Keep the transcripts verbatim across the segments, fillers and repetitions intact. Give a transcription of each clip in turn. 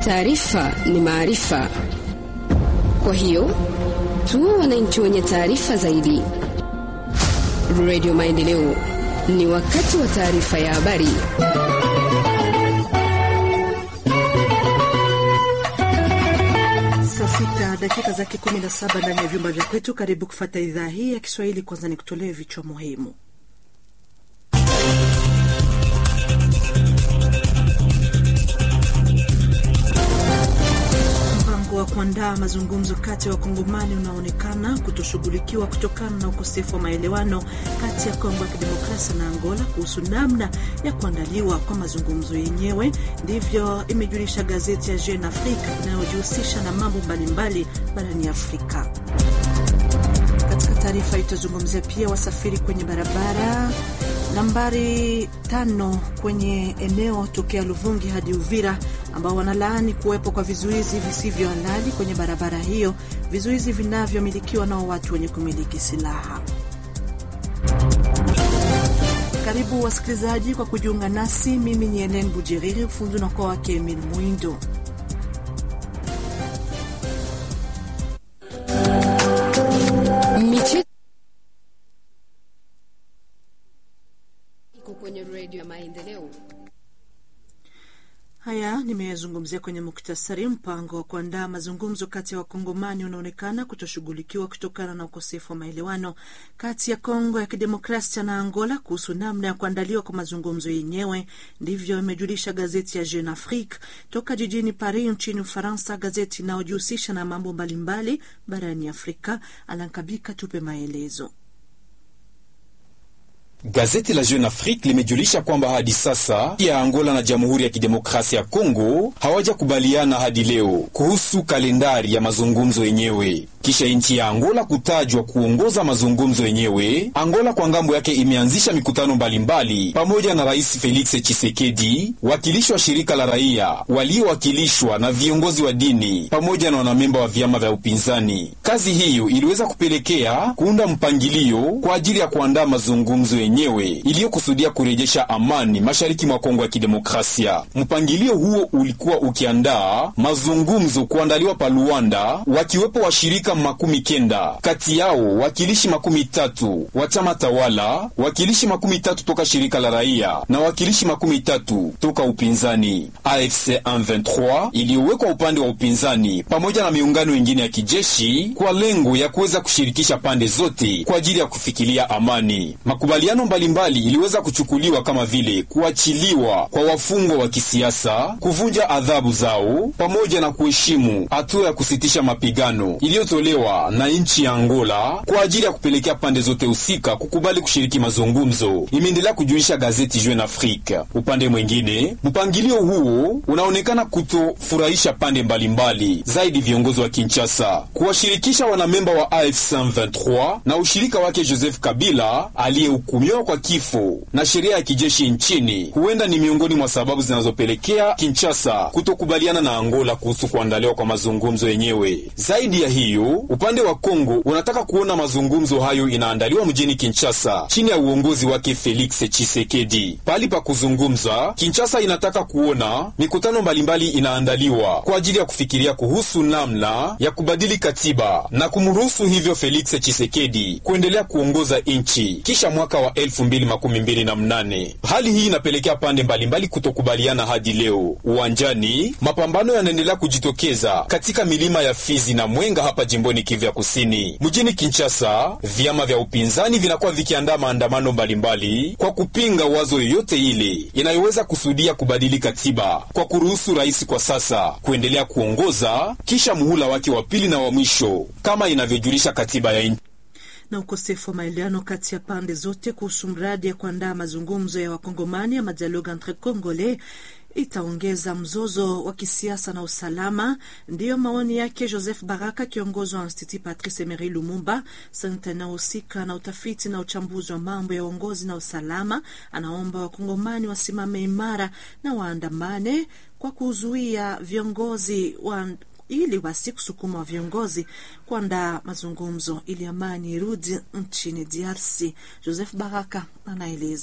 Taarifa ni maarifa. Kwa hiyo, tuwe wananchi wenye taarifa zaidi. Radio Maendeleo, ni wakati wa taarifa ya habari. Saa sita dakika zake kumi na saba ndani ya vyumba vya kwetu. Karibu kufuata idhaa hii ya Kiswahili. Kwanza ni kutolee vichwa muhimu. Mpango wa kuandaa mazungumzo kati ya wakongomani unaonekana kutoshughulikiwa kutokana na ukosefu wa maelewano kati ya Kongo ya Kidemokrasia na Angola kuhusu namna ya kuandaliwa kwa mazungumzo yenyewe. Ndivyo imejulisha gazeti ya Jeune Afrique inayojihusisha na mambo mbalimbali barani Afrika. Katika taarifa itazungumzia pia wasafiri kwenye barabara nambari tano kwenye eneo tokea Luvungi hadi Uvira ambao wanalaani kuwepo kwa vizuizi visivyo halali kwenye barabara hiyo, vizuizi vinavyomilikiwa na watu wenye kumiliki silaha. Karibu wasikilizaji kwa kujiunga nasi. Mimi ni Helen Bujiriri, ufundi na kwa wake Emil Muindo. Kwenye Radio Maendeleo. Haya nimezungumzia kwenye muktasari. Mpango wa kuandaa mazungumzo kati ya wakongomani unaonekana kutoshughulikiwa kutokana na ukosefu wa maelewano kati ya Kongo ya Kidemokrasia na Angola kuhusu namna ya kuandaliwa kwa mazungumzo yenyewe. Ndivyo imejulisha gazeti ya Jeune Afrique toka jijini Paris nchini Ufaransa, gazeti inayojihusisha na mambo mbalimbali barani Afrika. Alankabika tupe maelezo. Gazeti la Jeune Afrique limejulisha kwamba hadi sasa ya Angola na Jamhuri ya Kidemokrasia ya Kongo hawajakubaliana hadi leo kuhusu kalendari ya mazungumzo yenyewe. Kisha nchi ya Angola kutajwa kuongoza mazungumzo yenyewe, Angola kwa ngambo yake imeanzisha mikutano mbalimbali pamoja na Rais Felix Tshisekedi, wakilishi wa shirika la raia, waliowakilishwa na viongozi wa dini pamoja na wanamemba wa vyama vya upinzani. Kazi hiyo iliweza kupelekea kuunda mpangilio kwa ajili ya kuandaa mazungumzo yenyewe iliyokusudia kurejesha amani mashariki mwa Kongo ya Kidemokrasia. Mpangilio huo ulikuwa ukiandaa mazungumzo kuandaliwa pa Luanda, wakiwepo washirika makumi kenda, kati yao wakilishi makumi tatu wa chama tawala, wakilishi makumi tatu toka shirika la raia na wakilishi makumi tatu toka upinzani. A F C M vingt-trois iliyowekwa upande wa upinzani pamoja na miungano mingine ya kijeshi kwa lengo ya kuweza kushirikisha pande zote kwa ajili ya kufikilia amani. Makubaliano mbalimbali iliweza kuchukuliwa kama vile kuachiliwa kwa wafungwa wa kisiasa, kuvunja adhabu zao pamoja na kuheshimu hatua ya kusitisha mapigano iliyotolewa na nchi ya Angola kwa ajili ya kupelekea pande zote husika kukubali kushiriki mazungumzo, imeendelea kujulisha gazeti Jeune Afrique. Upande mwingine, mpangilio huo unaonekana kutofurahisha pande mbalimbali, zaidi viongozi wa Kinshasa kuwashirikisha wanamemba wa A F C M vingt-trois na ushirika wake Joseph Kabila aliyehukumiwa kwa kifo na sheria ya kijeshi nchini, huenda ni miongoni mwa sababu zinazopelekea Kinshasa kutokubaliana na Angola kuhusu kuandaliwa kwa mazungumzo yenyewe. Zaidi ya hiyo, upande wa Kongo unataka kuona mazungumzo hayo inaandaliwa mjini Kinshasa chini ya uongozi wake Felix Tshisekedi. Pali pa kuzungumza, Kinshasa inataka kuona mikutano mbalimbali inaandaliwa kwa ajili ya kufikiria kuhusu namna ya kubadili katiba na kumruhusu hivyo Felix Tshisekedi kuendelea kuongoza nchi kisha mwaka wa elfu mbili makumi mbili na mnane. Hali hii inapelekea pande mbalimbali kutokubaliana hadi leo. Uwanjani, mapambano yanaendelea kujitokeza katika milima ya Fizi na Mwenga hapa jimboni Kivu ya Kusini. Mjini Kinshasa, vyama vya upinzani vinakuwa vikiandaa maandamano mbalimbali kwa kupinga wazo yoyote ile inayoweza kusudia kubadili katiba kwa kuruhusu rais kwa sasa kuendelea kuongoza kisha muhula wake wa pili na wa mwisho kama inavyojulisha katiba ya nchi. Na ukosefu wa maelewano kati ya pande zote kuhusu mradi ya kuandaa mazungumzo ya wakongomani ya dialogue entre congolais itaongeza mzozo wa kisiasa na usalama. Ndiyo maoni yake Joseph Baraka, kiongozi wa Institut Patrice Emery Lumumba, senta inahusika na utafiti na uchambuzi wa mambo ya uongozi na usalama. Anaomba wakongomani wasimame imara na waandamane kwa kuzuia viongozi wa ili basi kusukuma viongozi kuandaa mazungumzo ili amani irudi nchini D R C. Joseph Baraka anaeleza.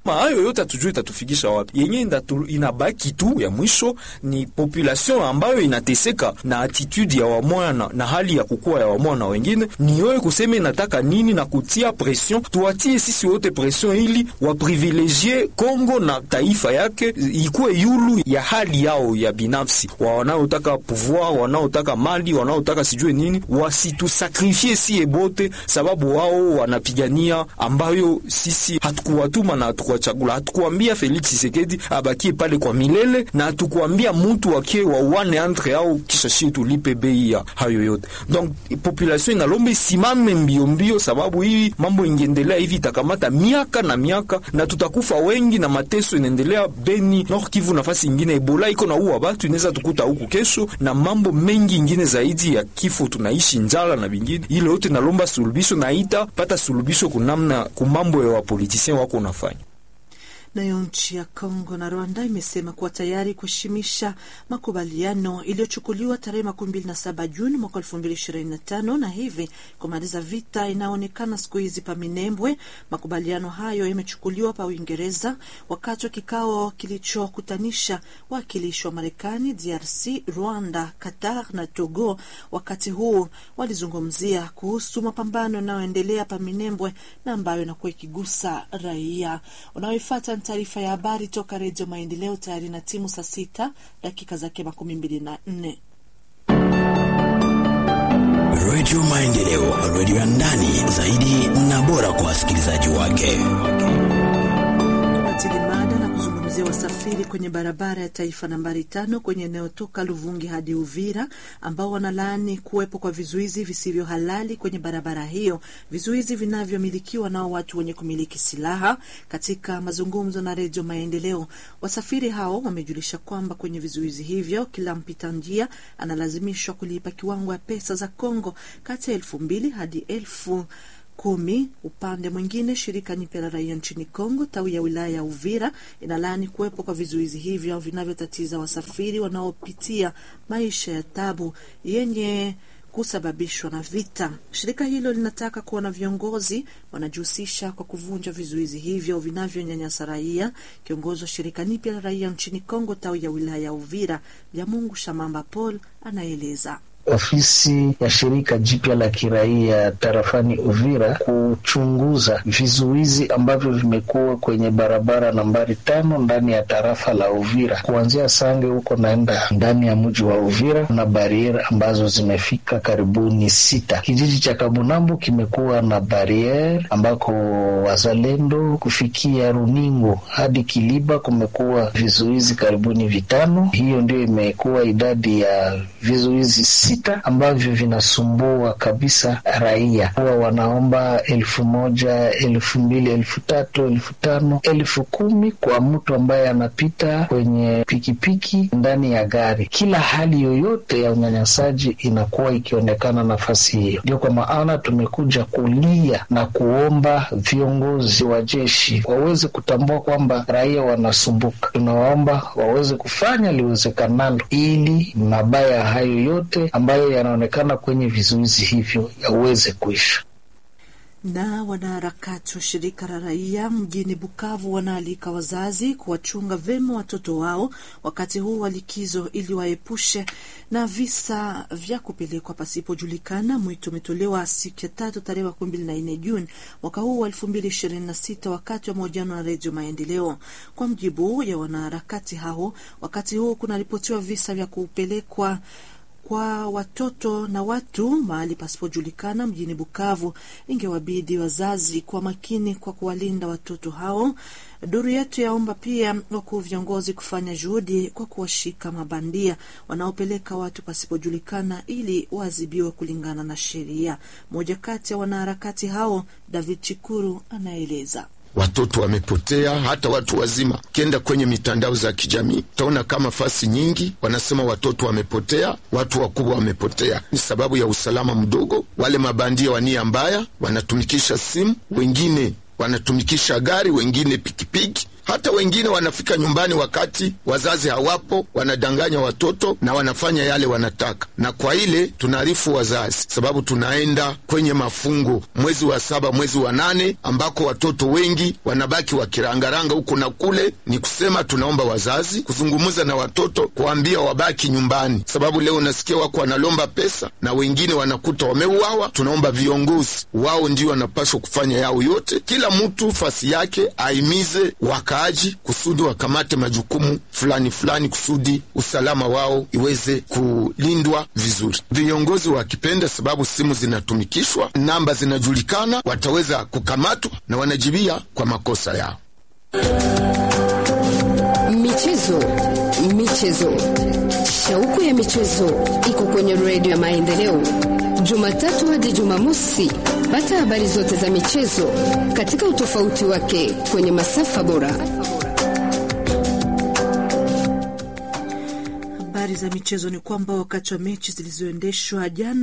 Hayo yote atujue itatufikisha wapi? Yenye inabaki tu ya mwisho ni population ambayo inateseka na attitude ya wamoja na, na hali ya kukua ya wamoja na wengine. Ni yoye kuseme nataka nini na kutia pression, tuatie sisi wote pression ili wa privilegier Kongo na taifa yake ikuwe yulu ya hali yao ya binafsi. Wa wanaotaka pouvoir, wanaotaka mali, wanaotaka sijue nini, wasitusakrifie si ebote sababu wao wanapigania ambayo sisi hatukuwatuma na hatuku chagula. Hatukuambia Felix Tshisekedi abakie pale kwa milele na hatukuambia mtu wake wa wane entre au kisha shi tulipe bei ya hayo yote. Donc population inalombe simame mbio mbio sababu hii mambo ingendelea hivi itakamata miaka na miaka na tutakufa wengi na mateso inaendelea Beni, Nord Kivu, nafasi nyingine Ebola iko na uwa watu inaweza tukuta huku kesho na mambo mengi ingine zaidi ya kifo, tunaishi njala na vingine. Ile yote nalomba suluhisho na ita pata suluhisho kunamna kumambo ya wapolitisien wako unafanya. Nayo nchi ya Kongo na Rwanda imesema kuwa tayari kuheshimisha makubaliano iliyochukuliwa tarehe makumi mbili na saba Juni mwaka elfu mbili ishirini na tano na hivi kumaliza vita inaonekana siku hizi pa Minembwe. Makubaliano hayo yamechukuliwa pa Uingereza wakati wa kikao kilichokutanisha wakilishi wa Marekani, D R C, Rwanda, Qatar na Togo. Wakati huu walizungumzia kuhusu mapambano yanayoendelea pa Minembwe na ambayo inakuwa ikigusa raia. Unaoifuata taarifa ya habari toka Radio Maendeleo tayari na timu saa sita dakika zake makumi mbili na nne. Radio Maendeleo, radio ya ndani zaidi na bora kwa wasikilizaji wake. Tunatilimada na kuzungumzia wasafiri kwenye barabara ya taifa nambari tano kwenye eneo toka Luvungi hadi Uvira ambao wanalaani kuwepo kwa vizuizi visivyo halali kwenye barabara hiyo, vizuizi vinavyomilikiwa na watu wenye kumiliki silaha. Katika mazungumzo na Radio Maendeleo, wasafiri hao wamejulisha kwamba kwenye vizuizi hivyo kila mpita njia analazimishwa kulipa kiwango ya pesa za Kongo kati ya elfu mbili hadi elfu kumi. Upande mwingine, shirika Nyipya la Raia nchini Kongo tawi ya wilaya ya Uvira inalaani kuwepo kwa vizuizi hivyo vinavyotatiza wasafiri wanaopitia maisha ya tabu yenye kusababishwa na vita. Shirika hilo linataka kuona viongozi wanajihusisha kwa kuvunja vizuizi hivyo vinavyonyanyasa raia. Kiongozi wa shirika Nyipya la Raia nchini Kongo tawi ya wilaya ya Uvira, Byamungu Shamamba Paul, anaeleza. Ofisi ya shirika jipya la kiraia tarafani Uvira kuchunguza vizuizi ambavyo vimekuwa kwenye barabara nambari tano ndani ya tarafa la Uvira. Kuanzia Sange huko naenda ndani ya mji wa Uvira na bariere ambazo zimefika karibuni sita. Kijiji cha Kabunambu kimekuwa na bariere ambako wazalendo kufikia Runingo hadi Kiliba kumekuwa vizuizi karibuni vitano. Hiyo ndio imekuwa idadi ya vizuizi sita ambavyo vinasumbua kabisa raia. Huwa wanaomba elfu moja, elfu mbili, elfu tatu, elfu tano, elfu kumi kwa mtu ambaye anapita kwenye pikipiki ndani ya gari. Kila hali yoyote ya unyanyasaji inakuwa ikionekana nafasi hiyo. Ndio kwa maana tumekuja kulia na kuomba viongozi wa jeshi waweze kutambua kwamba raia wanasumbuka. Tunawaomba waweze kufanya liwezekanalo ili mabaya hayo yote ambayo yanaonekana kwenye vizuizi hivyo yaweze kuisha. Na wanaharakati wa shirika la raia mjini Bukavu wanaalika wazazi kuwachunga vema watoto wao wakati huu wa likizo ili waepushe na visa vya kupelekwa pasipojulikana. Mwito umetolewa siku ya tatu tarehe makumi mbili na nne Juni mwaka huu wa elfu mbili ishirini na sita wakati wa mahojiano na Radio Maendeleo. Kwa mjibu ya wanaharakati hao, wakati huu kuna ripotiwa visa vya kupelekwa kwa watoto na watu mahali pasipojulikana mjini Bukavu. Ingewabidi wazazi kwa makini kwa kuwalinda watoto hao. Duru yetu yaomba pia wakuu viongozi kufanya juhudi kwa kuwashika mabandia wanaopeleka watu pasipojulikana ili waadhibiwe kulingana na sheria. Mmoja kati ya wanaharakati hao, David Chikuru, anaeleza. Watoto wamepotea, hata watu wazima. Kenda kwenye mitandao za kijamii utaona kama fasi nyingi wanasema watoto wamepotea, watu wakubwa wamepotea. Ni sababu ya usalama mdogo. Wale mabandia wa nia mbaya wanatumikisha simu, wengine wanatumikisha gari, wengine pikipiki. Hata wengine wanafika nyumbani wakati wazazi hawapo, wanadanganya watoto na wanafanya yale wanataka. Na kwa ile tunaarifu wazazi, sababu tunaenda kwenye mafungo mwezi wa saba, mwezi wa nane, ambako watoto wengi wanabaki wakirangaranga huko na kule. Ni kusema tunaomba wazazi kuzungumza na watoto, kuambia wabaki nyumbani, sababu leo nasikia wako wanalomba pesa na wengine wanakuta wameuawa. Tunaomba viongozi wao ndio wanapaswa kufanya yao yote, kila mtu fasi yake aimize wakaaji kusudi wakamate majukumu fulani fulani kusudi usalama wao iweze kulindwa vizuri. Viongozi wakipenda, sababu simu zinatumikishwa, namba zinajulikana, wataweza kukamatwa na wanajibia kwa makosa yao. Michezo, michezo, shauku ya michezo iko kwenye redio ya Maendeleo, Jumatatu hadi Jumamosi. Pata habari zote za michezo katika utofauti wake kwenye masafa bora. Habari za michezo ni kwamba wakati wa mechi zilizoendeshwa jana